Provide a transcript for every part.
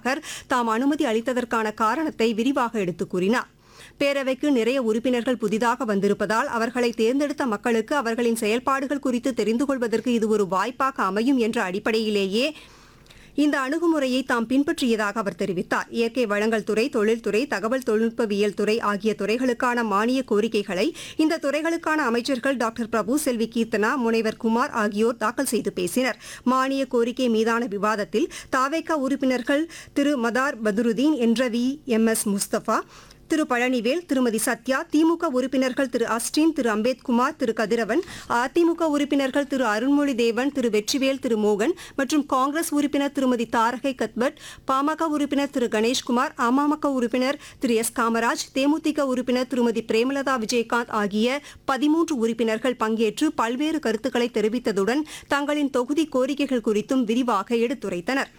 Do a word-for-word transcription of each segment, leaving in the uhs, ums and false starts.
பிரபாகர் தாம் அனுமதி அளித்ததற்கான காரணத்தை விரிவாக எடுத்துக் கூறினார். பேரவைக்கு நிறைய உறுப்பினர்கள் புதிதாக வந்திருப்பதால் அவர்களை தேர்ந்தெடுத்த மக்களுக்கு அவர்களின் செயல்பாடுகள் குறித்து தெரிந்து கொள்வதற்கு இது ஒரு வாய்ப்பாக அமையும் என்ற அடிப்படையிலேயே இந்த அணுகுமுறையை தாம் பின்பற்றியதாக அவர் தெரிவித்தார். இயற்கை வளங்கள் துறை, தொழில்துறை, தகவல் தொழில்நுட்பவியல் துறை ஆகிய துறைகளுக்கான மானிய கோரிக்கைகளை இந்த துறைகளுக்கான அமைச்சர்கள் டாக்டர் பிரபு, செல்வி கீர்த்தனா, முனைவர் குமார் ஆகியோர் தாக்கல் செய்து பேசினர். மானிய கோரிக்கை மீதான விவாதத்தில் தாவேகா உறுப்பினர்கள் திரு மதார் பதுருதீன் என்ற வி எம் எஸ் முஸ்தபா, திரு பழனிவேல், திருமதி சத்யா, திமுக உறுப்பினர்கள் திரு அஸ்டின், திரு அம்பேத்குமார், திரு கதிரவன், அதிமுக உறுப்பினர்கள் திரு அருண்மொழி தேவன், திரு வெற்றிவேல், திரு மோகன் மற்றும் காங்கிரஸ் உறுப்பினர் திருமதி தாரகை கத்பட், பாமக உறுப்பினர் திரு கணேஷ்குமார், அமமுக உறுப்பினர் திரு எஸ் காமராஜ், தேமுதிக உறுப்பினர் திருமதி பிரேமலதா விஜயகாந்த் ஆகிய பதிமூன்று உறுப்பினர்கள் பங்கேற்று பல்வேறு கருத்துக்களை தெரிவித்ததுடன் தங்களின் தொகுதி கோரிக்கைகள் குறித்தும் விரிவாக எடுத்துரைத்தனர்.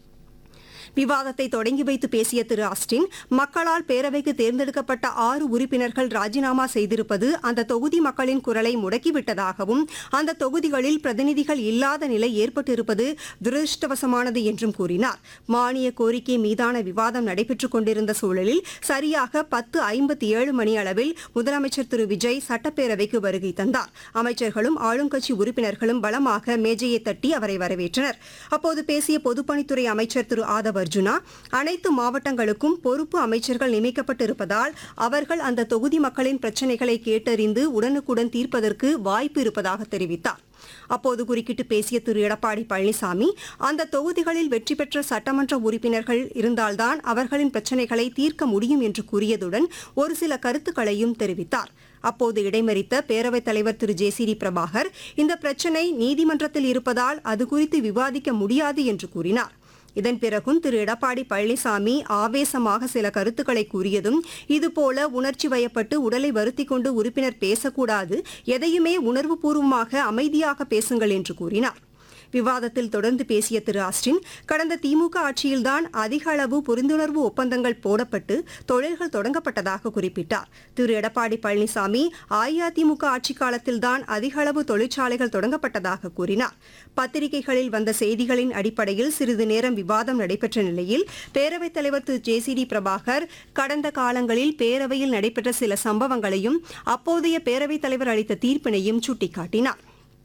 விவாதத்தை தொடங்கி வைத்து பேசிய திரு ஆஸ்டின், மக்களால் பேரவைக்கு தேர்ந்தெடுக்கப்பட்ட ஆறு உறுப்பினர்கள் ராஜினாமா செய்திருப்பது அந்த தொகுதி மக்களின் குரலை முடக்கிவிட்டதாகவும் அந்த தொகுதிகளில் பிரதிநிதிகள் இல்லாத நிலை ஏற்பட்டிருப்பது துரதிருஷ்டவசமானது என்றும் கூறினார். மானிய கோரிக்கை மீதான விவாதம் நடைபெற்றுக் கொண்டிருந்த சூழலில் சரியாக பத்து ஐம்பத்தி ஏழு மணி அளவில் முதலமைச்சர் திரு விஜய் சட்டப்பேரவைக்கு வருகை தந்தார். அமைச்சர்களும் ஆளுங்கட்சி உறுப்பினர்களும் பலமாக மேஜையை தட்டி அவரை வரவேற்றனர். அப்போது பேசிய பொதுப்பணித்துறை அமைச்சர் திரு ஆதவ் அர்ஜுனா, அனைத்து மாவட்டங்களுக்கும் பொறுப்பு அமைச்சர்கள் நியமிக்கப்பட்டிருப்பதால் அவர்கள் அந்த தொகுதி மக்களின் பிரச்சினைகளை கேட்டறிந்து உடனுக்குடன் தீர்ப்பதற்கு வாய்ப்பு இருப்பதாக தெரிவித்தார். அப்போது குறுக்கிட்டு பேசிய திரு எடப்பாடி பழனிசாமி, அந்த தொகுதிகளில் வெற்றி பெற்ற சட்டமன்ற உறுப்பினர்கள் இருந்தால்தான் அவர்களின் பிரச்சினைகளை தீர்க்க முடியும் என்று கூறியதுடன் ஒரு சில கருத்துக்களையும் தெரிவித்தார். அப்போது இடைமறித்த பேரவைத் தலைவர் திரு ஜே சி டி பிரபாகர், இந்த பிரச்சினை நீதிமன்றத்தில் இருப்பதால் அது குறித்து விவாதிக்க முடியாது என்று கூறினார். இதன் பிறகும் திரு எடப்பாடி பழனிசாமி ஆவேசமாக சில கருத்துக்களை கூறியதும், இதுபோல உணர்ச்சி வயப்பட்டு உடலை வருத்திக் கொண்டு உறுப்பினர் பேசக்கூடாது, எதையுமே உணர்வுபூர்வமாக அமைதியாக பேசுங்கள் என்று கூறினார். விவாதத்தில் தொடர்ந்து பேசிய திரு ஆஸ்டின், கடந்த திமுக ஆட்சியில்தான் அதிக அளவு புரிந்துணர்வு ஒப்பந்தங்கள் போடப்பட்டு தொழில்கள் தொடங்கப்பட்டதாக குறிப்பிட்டார். திரு எடப்பாடி பழனிசாமி, அஇஅதிமுக ஆட்சிக் காலத்தில்தான் அதிக அளவு தொழிற்சாலைகள் தொடங்கப்பட்டதாக கூறினார். பத்திரிகைகளில் வந்த செய்திகளின் அடிப்படையில் சிறிது நேரம் விவாதம் நடைபெற்ற நிலையில் பேரவைத் தலைவர் திரு ஜே சி டி பிரபாகர் கடந்த காலங்களில் பேரவையில் நடைபெற்ற சில சம்பவங்களையும் அப்போதைய பேரவைத் தலைவர் அளித்த தீர்ப்பினையும் சுட்டிக்காட்டினார்.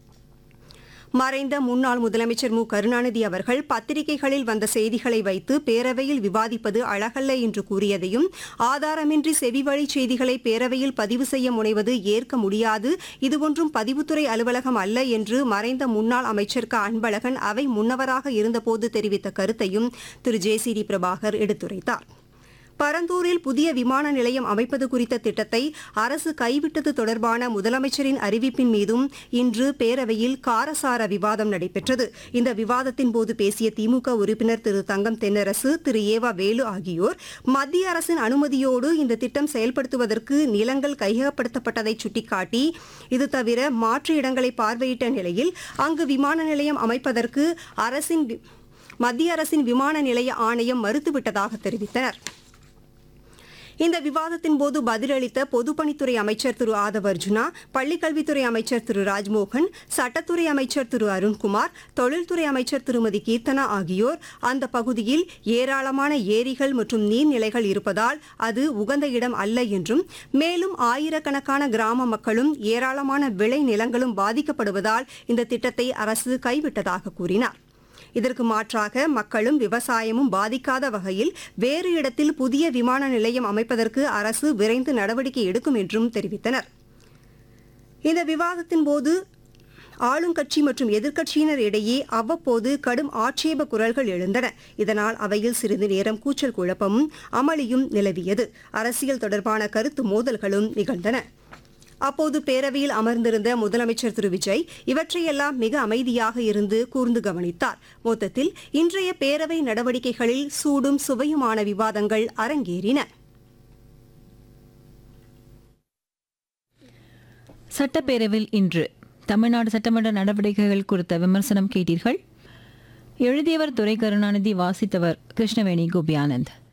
மறைந்த முன்னாள் முதலமைச்சர் மு கருணாநிதி அவர்கள் பத்திரிகைகளில் வந்த செய்திகளை வைத்து பேரவையில் விவாதிப்பது அழகல்ல என்று கூறியதையும், ஆதாரமின்றி செவிவழி செய்திகளை பேரவையில் பதிவு செய்ய முனைவது ஏற்க முடியாது, இதுஒன்றும் பதிவுத்துறை அலுவலகம் அல்ல என்று மறைந்த முன்னாள் அமைச்சர் க அன்பழகன் அவை முன்னவராக இருந்தபோது தெரிவித்த கருத்தையும் திரு ஜே சி டி பிரபாகர் எடுத்துரைத்தார். பரந்தூரில் புதிய விமான நிலையம் அமைப்பது குறித்த திட்டத்தை அரசு கைவிட்டது தொடர்பான முதலமைச்சரின் அறிவிப்பின் மீதும் இன்று பேரவையில் காரசார விவாதம் நடைபெற்றது. இந்த விவாதத்தின் போது பேசிய திமுக உறுப்பினர் திரு தங்கம் தென்னரசு, திரு ஏவா வேலு ஆகியோர், மத்திய அரசின் அனுமதியோடு இந்த திட்டம் செயல்படுத்துவதற்கு நிலங்கள் கையகப்படுத்தப்பட்டதை சுட்டிக்காட்டி, இது தவிர மாற்று இடங்களை பார்வையிட்ட நிலையில் அங்கு விமான நிலையம் அமைப்பதற்கு அரசின் மத்திய அரசின் விமான நிலைய ஆணையம் மறுத்துவிட்டதாக தெரிவித்தனர். இந்த விவாதத்தின் போது பதிலளித்த பொதுப்பணித்துறை அமைச்சர் திரு ஆதவ் அர்ஜுனா, பள்ளிக்கல்வித்துறை அமைச்சர் திரு ராஜ்மோகன், சட்டத்துறை அமைச்சர் திரு அருண்குமார், தொழில்துறை அமைச்சர் திருமதி கீர்த்தனா ஆகியோர் அந்த பகுதியில் ஏராளமான ஏரிகள் மற்றும் நீர்நிலைகள் இருப்பதால் அது உகந்த இடம் அல்ல என்றும், மேலும் ஆயிரக்கணக்கான கிராம மக்களும் ஏராளமான விளை நிலங்களும் பாதிக்கப்படுவதால் இந்த திட்டத்தை அரசு கைவிட்டதாக கூறினார். இதற்கு மாற்றாக மக்களும் விவசாயமும் பாதிக்காத வகையில் வேறு இடத்தில் புதிய விமான நிலையம் அமைப்பதற்கு அரசு விரைந்து நடவடிக்கை எடுக்கும் என்றும் தெரிவித்தனர். இந்த விவாதத்தின் போது ஆளுங்கட்சி மற்றும் எதிர்க்கட்சியினர் இடையே அவ்வப்போது கடும் ஆட்சேப குரல்கள் எழுந்தன. இதனால் அவையில் சிறிது நேரம் கூச்சல் குழப்பமும் அமளியும் நிலவியது. அரசியல் தொடர்பான கருத்து மோதல்களும் நிகழ்ந்தன. அப்போது பேரவையில் அமர்ந்திருந்த முதலமைச்சர் திரு விஜய் இவற்றையெல்லாம் மிக அமைதியாக இருந்து கூர்ந்து கவனித்தார். மொத்தத்தில் இன்றைய பேரவை நடவடிக்கைகளில் சூடும் சுவையுமான விவாதங்கள் அரங்கேறின. சட்டப்பேரவையில் இன்று தமிழ்நாடு சட்டமன்ற நடவடிக்கைகள் குறித்த விமர்சனம் கேட்டீர்கள். எழுதியவர் துரை கருணாநிதி, வாசித்தவர் கிருஷ்ணவேணி கோபியானந்த்.